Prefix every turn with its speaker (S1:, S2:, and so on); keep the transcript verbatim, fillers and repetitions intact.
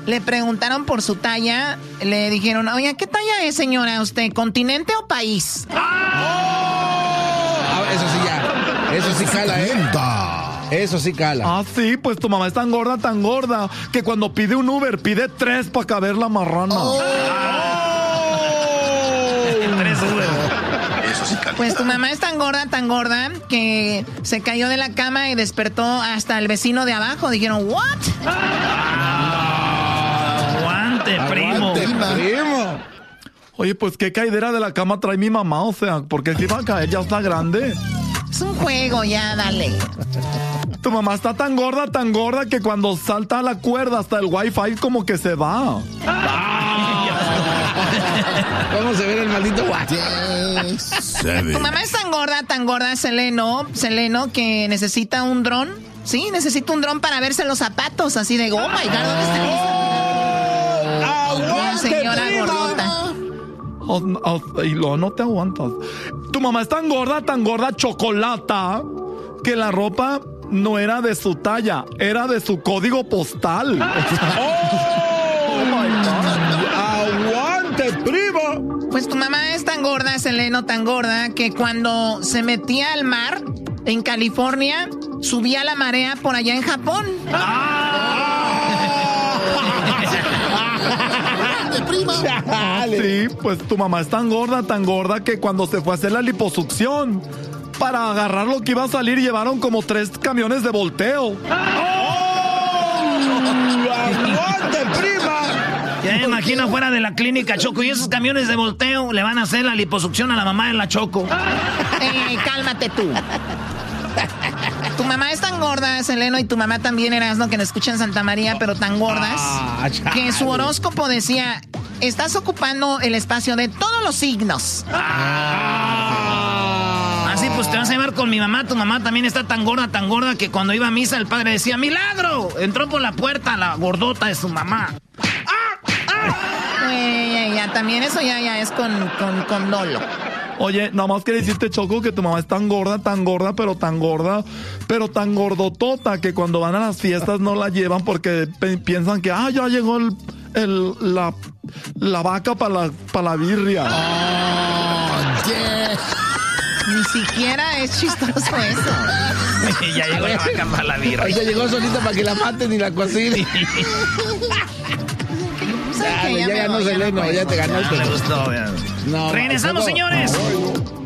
S1: le preguntaron por su talla, le dijeron, oye, ¿qué talla es, señora, usted? ¿Continente o país?
S2: Ah, eso sí ya, eso sí cala, ¿eh? Eso sí cala.
S3: Ah, sí, pues tu mamá es tan gorda, tan gorda, que cuando pide un Uber, pide tres para caber la marrana. Oh.
S1: Tres Uber. Eso sí cala. Pues tu mamá es tan gorda, tan gorda, que se cayó de la cama y despertó hasta el vecino de abajo. Dijeron, ¿what?
S4: Ah, aguante, primo.
S2: Aguante, primo.
S3: Oye, pues qué caidera de la cama trae mi mamá, o sea, porque si va a caer, ya está grande.
S1: Es un juego, ya, dale.
S3: Tu mamá está tan gorda, tan gorda, que cuando salta a la cuerda hasta el wifi como que se va.
S2: ¿Cómo se ve el maldito wifi?
S1: Tu mamá es tan gorda, tan gorda, Seleno, Seleno, que necesita un dron. Sí, necesita un dron para verse los zapatos, así de, oh my God, ¿dónde está mi
S2: ¡Aguante,
S1: señora
S2: prima!
S1: gordota?
S3: Oh, oh, y luego no te aguantas. Tu mamá es tan gorda, tan gorda, chocolata, que la ropa no era de su talla, era de su código postal.
S2: ¡Oh, my God! ¡Aguante, prima!
S1: Pues tu mamá es tan gorda, Seleno, tan gorda, que cuando se metía al mar en California, subía la marea por allá en Japón.
S3: Sí, pues tu mamá es tan gorda, tan gorda, que cuando se fue a hacer la liposucción, para agarrar lo que iba a salir, llevaron como tres camiones de volteo.
S2: ¡Aguante, prima!
S4: Ya me imagino fuera de la clínica, Choco, y esos camiones de volteo le van a hacer la liposucción a la mamá de la Choco.
S1: Eh, cálmate tú. Tu mamá es tan gorda, Seleno, y tu mamá también, Erasno, que nos escucha en Santa María, pero tan gordas,
S2: ah,
S1: que su horóscopo decía, estás ocupando el espacio de todos los signos.
S4: Ah. Así pues te vas a llevar con mi mamá. Tu mamá también está tan gorda, tan gorda, que cuando iba a misa el padre decía, ¡milagro! Entró por la puerta la gordota de su mamá.
S1: Eh, ya, ya, también eso ya, ya es con, con, con dolo.
S3: Oye, nada más quería decirte, Choco, que tu mamá es tan gorda, tan gorda, pero tan gorda, pero tan gordotota, que cuando van a las fiestas no la llevan porque pe- piensan que, ah, ya llegó el, el, la, la vaca para la, pa la birria.
S2: Oh, yeah.
S1: Ni siquiera es chistoso eso.
S4: Ya llegó la vaca para la birra.
S2: Ahorita llegó solita para que la maten y la cocinen.
S1: ¿Sabes qué?
S2: Ya, ya ganó Seleno, ya te ganaste.
S4: No, le gustó,
S2: no,
S4: regresamos,
S2: no,
S4: señores.
S2: No, no.